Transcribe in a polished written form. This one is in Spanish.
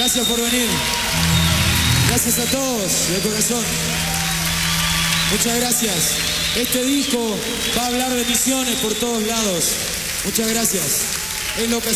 Gracias por venir. Gracias a todos, de corazón. Muchas gracias. Este disco va a hablar de misiones por todos lados. Muchas gracias. Es lo que